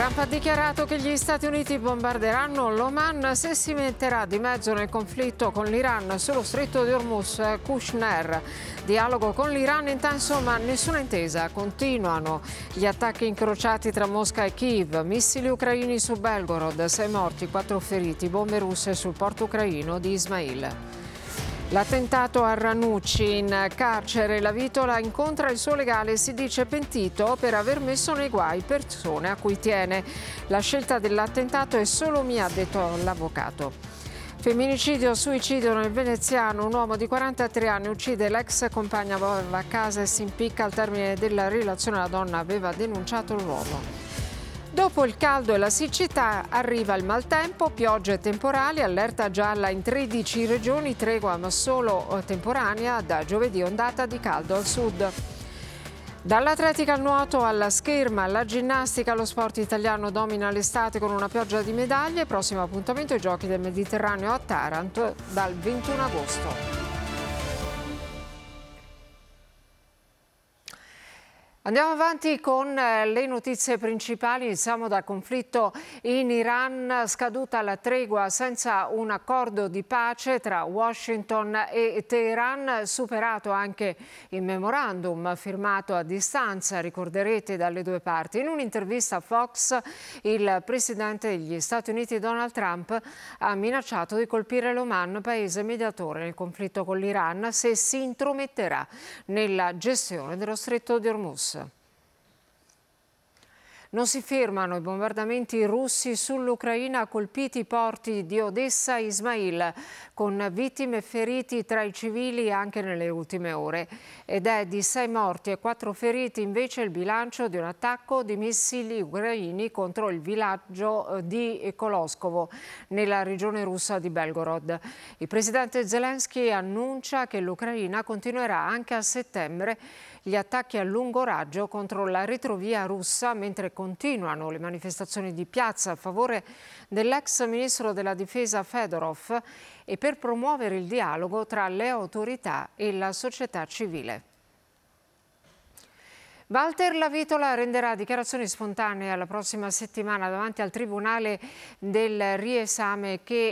Trump ha dichiarato che gli Stati Uniti bombarderanno l'Oman se si metterà di mezzo nel conflitto con l'Iran sullo stretto di Hormuz. Kushner. Dialogo con l'Iran intenso ma nessuna intesa. Continuano gli attacchi incrociati tra Mosca e Kiev. Missili ucraini su Belgorod. 6 morti, 4 feriti. Bombe russe sul porto ucraino di Ismail. L'attentato a Ranucci, in carcere la Vitola incontra il suo legale e si dice pentito per aver messo nei guai persone a cui tiene. La scelta dell'attentato è solo mia, ha detto l'avvocato. Femminicidio, suicidio nel veneziano, un uomo di 43 anni uccide l'ex compagna a casa e si impicca al termine della relazione. La donna aveva denunciato l'uomo. Dopo il caldo e la siccità arriva il maltempo, piogge temporali, allerta gialla in 13 regioni, tregua ma solo temporanea da giovedì, ondata di caldo al sud. Dall'atletica al nuoto alla scherma, alla ginnastica, lo sport italiano domina l'estate con una pioggia di medaglie. Prossimo appuntamento ai Giochi del Mediterraneo a Taranto dal 21 agosto. Andiamo avanti con le notizie principali. Iniziamo dal conflitto in Iran, scaduta la tregua senza un accordo di pace tra Washington e Teheran, superato anche il memorandum firmato a distanza, ricorderete, dalle due parti. In un'intervista a Fox, il presidente degli Stati Uniti Donald Trump ha minacciato di colpire l'Oman, paese mediatore nel conflitto con l'Iran, se si intrometterà nella gestione dello stretto di Hormuz. Non si fermano i bombardamenti russi sull'Ucraina, colpiti i porti di Odessa e Ismail, con vittime e feriti tra i civili anche nelle ultime ore. Ed è di 6 morti e 4 feriti invece il bilancio di un attacco di missili ucraini contro il villaggio di Koloskovo, nella regione russa di Belgorod. Il presidente Zelensky annuncia che l'Ucraina continuerà anche a settembre gli attacchi a lungo raggio contro la retrovia russa, mentre continuano le manifestazioni di piazza a favore dell'ex ministro della difesa Fedorov e per promuovere il dialogo tra le autorità e la società civile. Walter La Vitola renderà dichiarazioni spontanee la prossima settimana davanti al Tribunale del riesame che